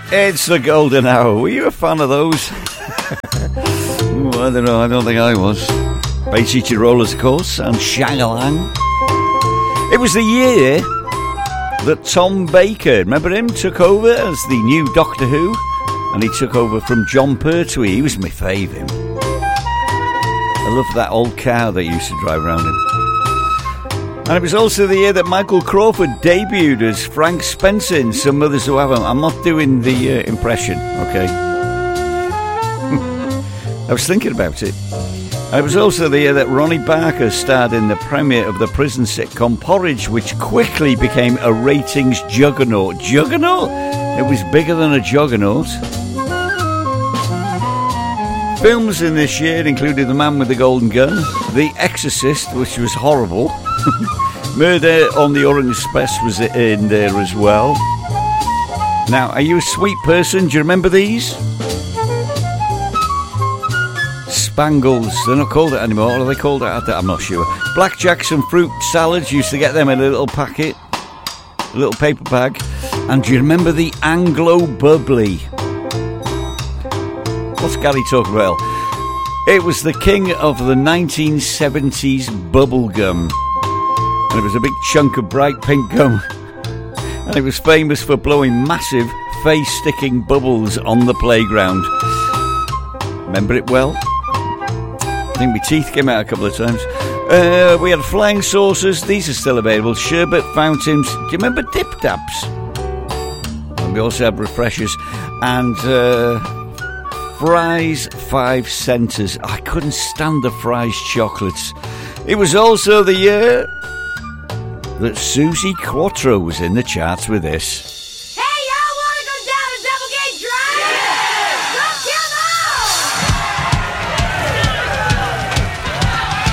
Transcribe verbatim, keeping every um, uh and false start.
It's the golden hour. Were you a fan of those? Ooh, I don't know. I don't think I was. Bay City Rollers, of course, and Shang-a-Lang. It was the year that Tom Baker, remember him, took over as the new Doctor Who, and he took over from John Pertwee. He was my favourite. I loved that old car that used to drive around him. And it was also the year that Michael Crawford debuted as Frank Spencer in Some Mothers Who Haven't. I'm not doing the uh, impression, okay? I was thinking about it. And it was also the year that Ronnie Barker starred in the premiere of the prison sitcom Porridge, which quickly became a ratings juggernaut. Juggernaut? It was bigger than a juggernaut. Films in this year included The Man with the Golden Gun, The Exorcist, which was horrible. Murder on the Orient Express was in there as well. Now, are you a sweet person? Do you remember these? Spangles. They're not called it anymore. What are they called? I'm not sure. Blackjacks and fruit salads. Used to get them in a little packet. A little paper bag. And do you remember the Anglo Bubbly? What's Gary talking about? It was the king of the nineteen seventies bubble gum. And it was a big chunk of bright pink gum. And it was famous for blowing massive face-sticking bubbles on the playground. Remember it well? I think my teeth came out a couple of times. Uh, we had flying saucers. These are still available. Sherbet fountains. Do you remember Dip Dabs? And we also had refreshers. And uh, Fry's Five Centres. I couldn't stand the Fry's chocolates. It was also the year that Susie Quattro was in the charts with this.